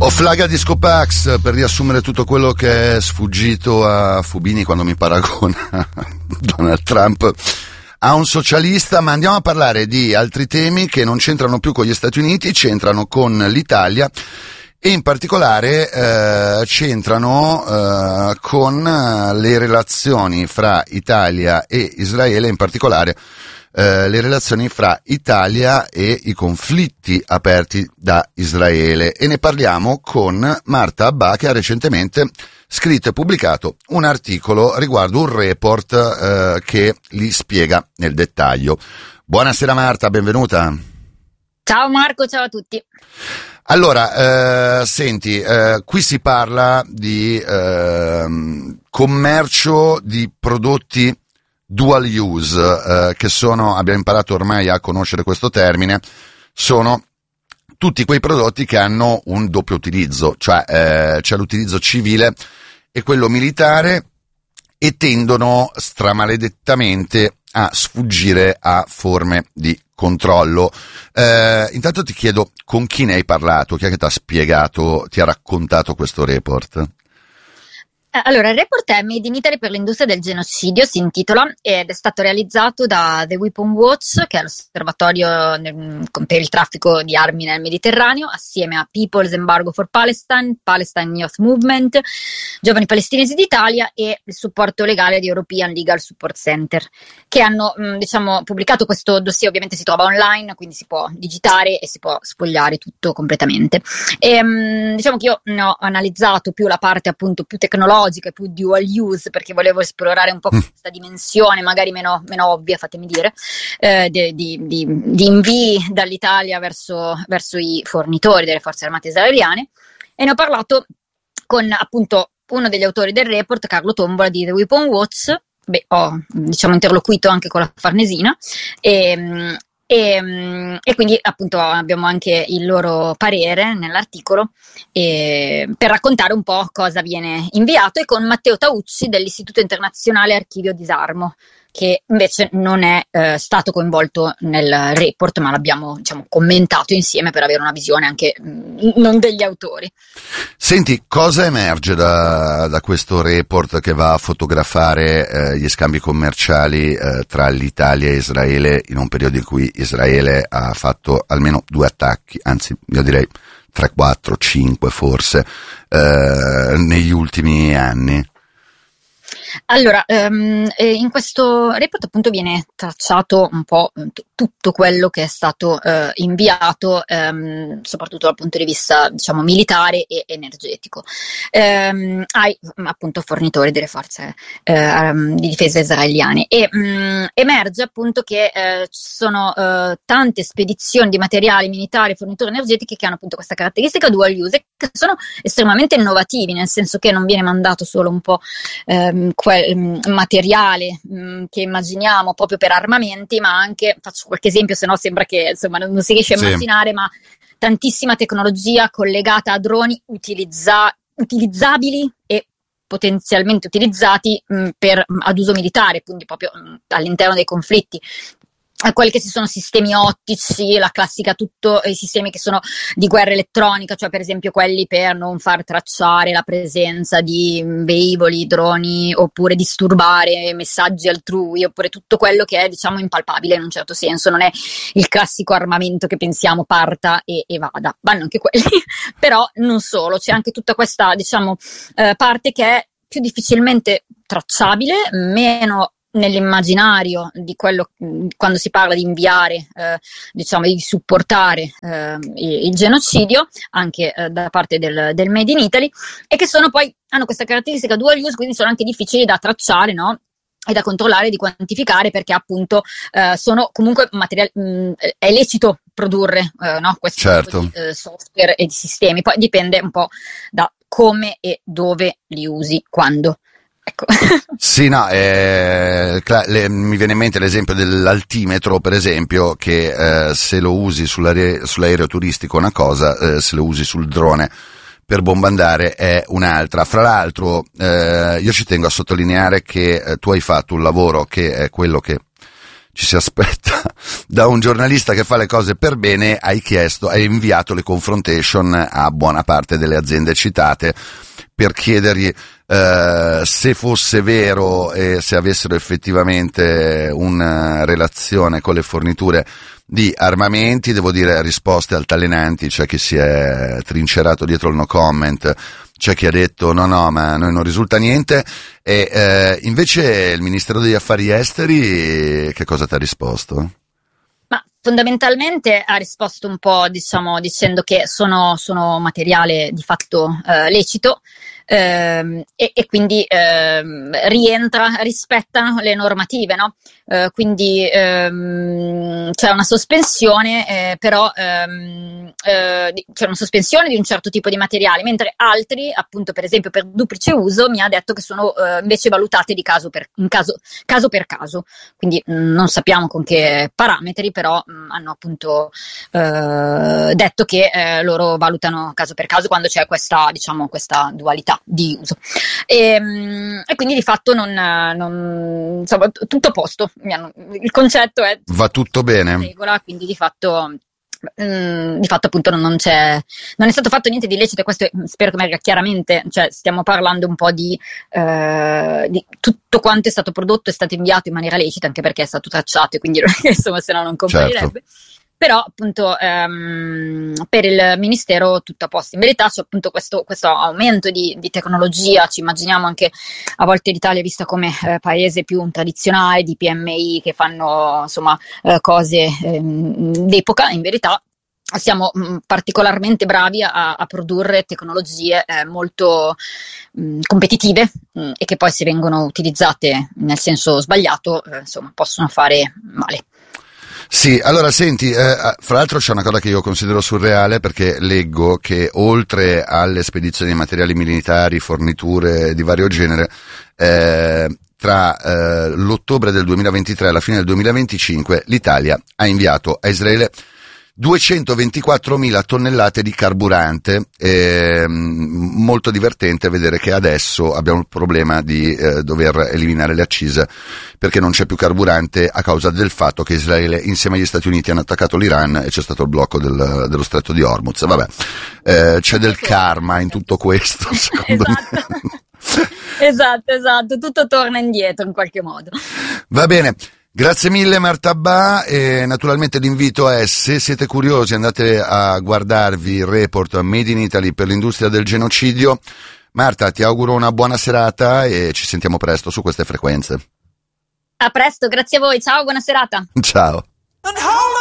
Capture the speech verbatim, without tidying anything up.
Oflaga Disco Pax, per riassumere tutto quello che è sfuggito a Fubini quando mi paragona Donald Trump a un socialista, ma andiamo a parlare di altri temi che non c'entrano più con gli Stati Uniti, c'entrano con l'Italia e in particolare eh, c'entrano eh, con le relazioni fra Italia e Israele, in particolare Uh, le relazioni fra Italia e i conflitti aperti da Israele, e ne parliamo con Marta Abbà, che ha recentemente scritto e pubblicato un articolo riguardo un report uh, che li spiega nel dettaglio. Buonasera Marta, benvenuta. Ciao Marco, ciao a tutti. Allora, uh, senti, uh, qui si parla di uh, commercio di prodotti dual use, eh, che sono, abbiamo imparato ormai a conoscere questo termine, sono tutti quei prodotti che hanno un doppio utilizzo, cioè eh, c'è l'utilizzo civile e quello militare, e tendono stramaledettamente a sfuggire a forme di controllo. Eh, intanto ti chiedo, con chi ne hai parlato? Chi è che ti ha spiegato, ti ha raccontato questo report? Allora, il report è Made in Italy per l'industria del genocidio, si intitola, ed è stato realizzato da The Weapon Watch, che è l'osservatorio per il traffico di armi nel Mediterraneo, assieme a People's Embargo for Palestine, Palestine Youth Movement, Giovani Palestinesi d'Italia e il supporto legale di European Legal Support Center, che hanno diciamo pubblicato questo dossier. Ovviamente si trova online, quindi si può digitare e si può sfogliare tutto completamente. E, diciamo che io ne ho analizzato più la parte appunto più tecnologica e più dual use, perché volevo esplorare un po' mm. questa dimensione magari meno, meno ovvia, fatemi dire, eh, di, di, di, di invii dall'Italia verso, verso i fornitori delle forze armate israeliane, e ne ho parlato con appunto uno degli autori del report, Carlo Tombola di The Weapon Watch. Beh, ho diciamo interloquito anche con la Farnesina e E, e quindi appunto abbiamo anche il loro parere nell'articolo, e, per raccontare un po' cosa viene inviato, e con Matteo Taucci dell'Istituto Internazionale Archivio Disarmo, che invece non è eh, stato coinvolto nel report, ma l'abbiamo diciamo commentato insieme per avere una visione anche mh, non degli autori. Senti, cosa emerge da, da questo report che va a fotografare eh, gli scambi commerciali eh, tra l'Italia e Israele in un periodo in cui Israele ha fatto almeno due attacchi, anzi io direi tre, quattro, cinque forse, eh, negli ultimi anni? Allora, um, in questo report appunto viene tracciato un po' t- tutto quello che è stato uh, inviato, um, soprattutto dal punto di vista diciamo militare e energetico, um, ai appunto fornitori delle forze uh, um, di difesa israeliane, e um, emerge appunto che uh, ci sono uh, tante spedizioni di materiali militari, fornitori energetici che hanno appunto questa caratteristica dual use, e che sono estremamente innovativi, nel senso che non viene mandato solo un po' um, quel materiale mh, che immaginiamo proprio per armamenti, ma anche, faccio qualche esempio, se no sembra che insomma non, non si riesce a sì. immaginare, ma tantissima tecnologia collegata a droni utilizza- utilizzabili e potenzialmente utilizzati mh, per, mh, ad uso militare, quindi proprio mh, all'interno dei conflitti. Quelli che si sono sistemi ottici, la classica, tutto i sistemi che sono di guerra elettronica, cioè per esempio quelli per non far tracciare la presenza di velivoli, droni, oppure disturbare messaggi altrui, oppure tutto quello che è diciamo impalpabile in un certo senso, non è il classico armamento che pensiamo parta e, e vada, vanno anche quelli, però non solo, c'è anche tutta questa diciamo eh, parte che è più difficilmente tracciabile, meno nell'immaginario di quello quando si parla di inviare, eh, diciamo di supportare eh, il, il genocidio anche eh, da parte del, del Made in Italy, e che sono poi hanno questa caratteristica dual use, quindi sono anche difficili da tracciare, no? E da controllare, di quantificare, perché appunto eh, sono comunque materiali, mh, è lecito produrre eh, no? questo certo. tipo di eh, software e di sistemi, poi dipende un po' da come e dove li usi, quando. Ecco. Sì, no, eh, cla- le, mi viene in mente l'esempio dell'altimetro, per esempio, che eh, se lo usi sull'aereo, sull'aereo turistico è una cosa, eh, se lo usi sul drone per bombardare è un'altra. Fra l'altro, eh, io ci tengo a sottolineare che eh, tu hai fatto un lavoro che è quello che ci si aspetta da un giornalista che fa le cose per bene, hai chiesto, hai inviato le confrontation a buona parte delle aziende citate per chiedergli eh, se fosse vero e se avessero effettivamente una relazione con le forniture di armamenti. Devo dire, risposte altalenanti, c'è chi si è trincerato dietro il no comment, c'è chi ha detto no no ma a noi non risulta niente, e eh, invece il Ministero degli Affari Esteri che cosa ti ha risposto? Ma fondamentalmente ha risposto un po', diciamo, dicendo che sono, sono materiale di fatto eh, lecito, ehm, e, e quindi ehm, rientra, rispettano le normative, no? Eh, quindi ehm, c'è una sospensione, eh, però ehm, eh, c'è una sospensione di un certo tipo di materiali, mentre altri, appunto per esempio per duplice uso, mi ha detto che sono eh, invece valutate di caso per, in caso, caso per caso, quindi mh, non sappiamo con che parametri, però mh, hanno appunto eh, detto che eh, loro valutano caso per caso quando c'è questa, diciamo, questa dualità di uso, e, mh, e quindi di fatto non, non insomma, tutto a posto. Il concetto è va tutto bene, regola, quindi di fatto mh, di fatto appunto non c'è, non è stato fatto niente di illecito, e questo spero che emerga chiaramente, cioè stiamo parlando un po' di, eh, di tutto quanto è stato prodotto è stato inviato in maniera lecita, anche perché è stato tracciato e quindi insomma se no non comparirebbe. Certo. Però appunto ehm, per il Ministero tutto a posto. In verità c'è appunto questo, questo aumento di, di tecnologia, ci immaginiamo anche a volte l'Italia è vista come eh, paese più tradizionale di P M I che fanno insomma eh, cose ehm, d'epoca. In verità siamo mh, particolarmente bravi a, a produrre tecnologie eh, molto mh, competitive mh, e che poi se vengono utilizzate nel senso sbagliato eh, insomma possono fare male. Sì, allora senti, eh, fra l'altro c'è una cosa che io considero surreale, perché leggo che oltre alle spedizioni di materiali militari, forniture di vario genere, eh, tra eh, l'ottobre del duemilaventitré e la fine del duemilaventicinque l'Italia ha inviato a Israele duecentoventiquattromila tonnellate di carburante. È molto divertente vedere che adesso abbiamo il problema di eh, dover eliminare le accise perché non c'è più carburante a causa del fatto che Israele insieme agli Stati Uniti hanno attaccato l'Iran e c'è stato il blocco del, dello stretto di Hormuz. Vabbè, eh, c'è del karma in tutto questo, secondo esatto. me. Esatto, esatto, tutto torna indietro in qualche modo. Va bene. Grazie mille Martabà, e naturalmente l'invito è, se siete curiosi andate a guardarvi il report Made in Italy per l'industria del genocidio. Marta, ti auguro una buona serata e ci sentiamo presto su queste frequenze. A presto, grazie a voi, ciao, buona serata. Ciao.